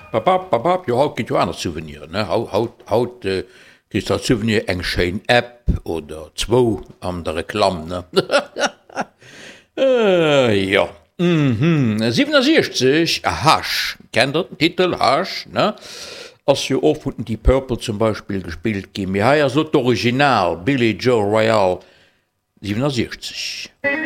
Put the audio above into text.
Jo haut geht jo anders Souvenir ne haut gist als Souvenir eng Schein App oder 2 an der Reklam ne ja 67 Hasch kennt dat den Titel Hasch ne ass jo of die Purple zum Beispiel gespielt gi mir ha ja so d'Original Billy Joe Royal 67.